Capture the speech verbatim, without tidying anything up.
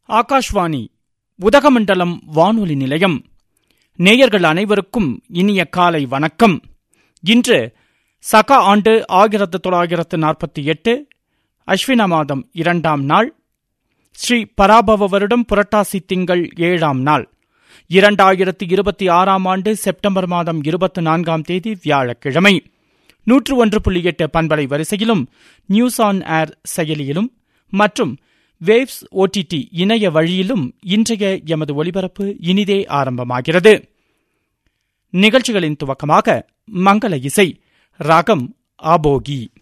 ஆகாஷ்வாணி உதகமண்டலம் வானொலி நிலையம். நேயர்கள் அனைவருக்கும் இனிய காலை வணக்கம். இன்று சக ஆண்டு ஆயிரத்து தொள்ளாயிரத்து நாற்பத்தி எட்டு அஸ்வின மாதம் இரண்டாம் நாள், ஸ்ரீ பராபவ வருடம் புரட்டாசி திங்கள் ஏழாம் நாள், இரண்டாயிரத்து இருபத்தி ஆறாம் ஆண்டு செப்டம்பர் மாதம் இருபத்தி நான்காம் தேதி வியாழக்கிழமை. நூற்று ஒன்று புள்ளி எட்டு பண்பலை வரிசையிலும், நியூஸ் ஆன் ஏர் செயலியிலும் மற்றும் வேவ்ஸ் ஓடிடி இணைய வழியிலும் இன்றைய எமது ஒலிபரப்பு இனிதே ஆரம்பமாகிறது. நிகழ்ச்சிகளின் துவக்கமாக மங்கள இசை, ராகம் ஆபோகி.